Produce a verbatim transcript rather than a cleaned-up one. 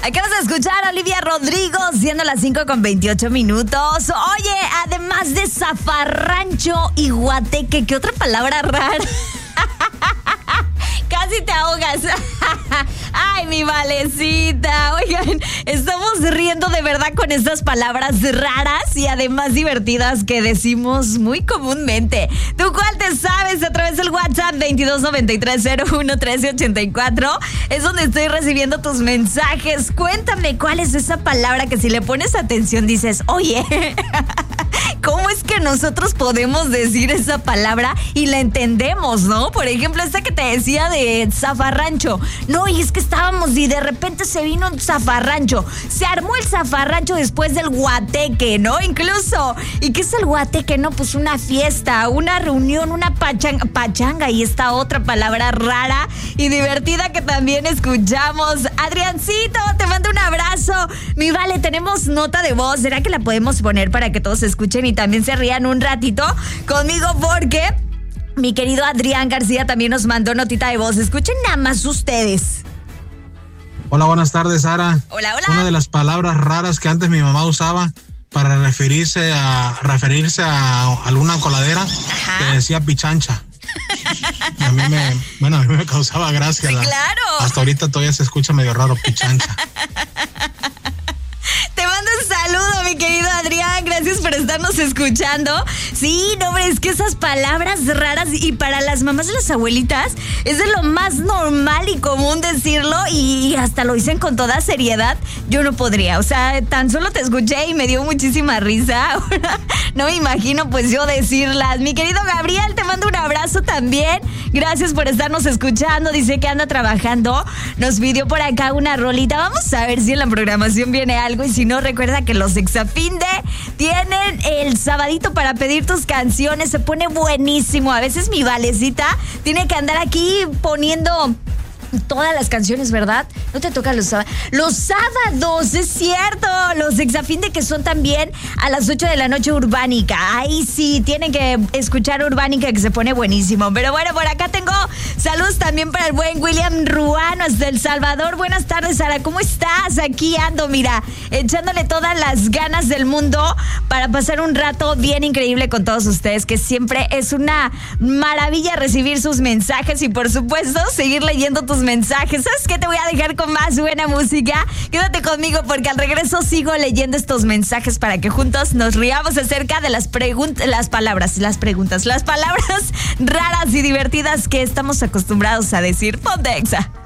Acabas de escuchar a Olivia Rodrigo, siendo las cinco con veintiocho minutos. Oye, además de zafarrancho y guateque, ¿qué otra palabra rara? Casi te ahogas. Ay, mi Valecita. Oigan, estamos riendo de verdad con estas palabras raras y además divertidas que decimos muy comúnmente. ¿Tú cuál te sabes? A través del WhatsApp veintidós noventa y tres cero uno trece ochenta y cuatro. Es donde estoy recibiendo tus mensajes. Cuéntame cuál es esa palabra que si le pones atención dices, oye, ¿cómo es que nosotros podemos decir esa palabra y la entendemos, no? Por ejemplo, esta que te decía de zafarrancho. No, y es que estábamos y de repente se vino un zafarrancho. Se armó el zafarrancho después del guateque, ¿no? Incluso. ¿Y qué es el guateque? No, pues una fiesta, una reunión, una pachanga. Pachanga y esta otra palabra rara y divertida que también escuchamos. Adriancito, te mando un abrazo. Mi Vale, tenemos nota de voz. ¿Será que la podemos poner para que todos escuchen y también se rían un ratito conmigo? Porque mi querido Adrián García también nos mandó notita de voz. Escuchen nada más ustedes. Hola, buenas tardes, Sara. Hola, hola. Una de las palabras raras que antes mi mamá usaba para referirse a referirse a alguna coladera, Ajá. que decía pichancha. Y a mí me, bueno, a mí me causaba gracia. Sí, la, claro. Hasta ahorita todavía se escucha medio raro, pichancha. Te mando un saludo, mi querido Adrián. Gracias por estarnos escuchando. Sí, no, hombre, es que esas palabras raras y para las mamás y las abuelitas es de lo más normal y común decirlo y hasta lo dicen con toda seriedad. Yo no podría, o sea, tan solo te escuché y me dio muchísima risa. Ahora no me imagino pues yo decirlas. Mi querido Gabriel, te mando un abrazo también. Gracias por estarnos escuchando. Dice que anda trabajando. Nos pidió por acá una rolita. Vamos a ver si en la programación viene algo y si no, recuerda que los Exafinde tienen el sabadito para pedir tus canciones. Se pone buenísimo. A veces mi Valecita tiene que andar aquí poniendo todas las canciones, ¿verdad? No te toca los sábados. Los sábados, es cierto. Los Exafinde que son también a las ocho de la noche Urbánica. Ahí sí, tienen que escuchar Urbánica que se pone buenísimo. Pero bueno, por acá tengo saludos también para el buen William Ruano hasta El Salvador. Buenas tardes, Sara. ¿Cómo estás? Aquí ando, mira, echándole todas las ganas del mundo para pasar un rato bien increíble con todos ustedes, que siempre es una maravilla recibir sus mensajes y por supuesto seguir leyendo tus mensajes. ¿Sabes qué? Te voy a dejar con más buena música. Quédate conmigo porque al regreso sigo leyendo estos mensajes para que juntos nos riamos acerca de las preguntas, las palabras, las preguntas, las palabras raras y divertidas que estamos acostumbrados a decir. Ponte Exa.